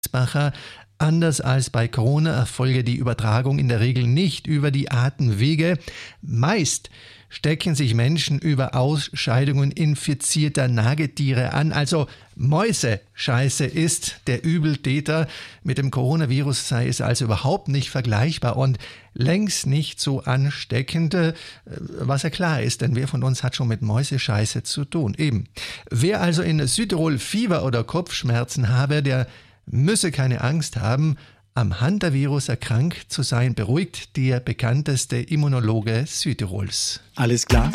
Anders als bei Corona erfolge die Übertragung in der Regel nicht über die Atemwege. Meist stecken sich Menschen über Ausscheidungen infizierter Nagetiere an. Also Mäusescheiße ist der Übeltäter. Mit dem Coronavirus sei es also überhaupt nicht vergleichbar und längst nicht so ansteckend, was ja klar ist, denn wer von uns hat schon mit Mäusescheiße zu tun? Eben. Wer also in Südtirol Fieber oder Kopfschmerzen habe, der müsse keine Angst haben, am Hantavirus erkrankt zu sein, beruhigt der bekannteste Immunologe Südtirols. Alles klar.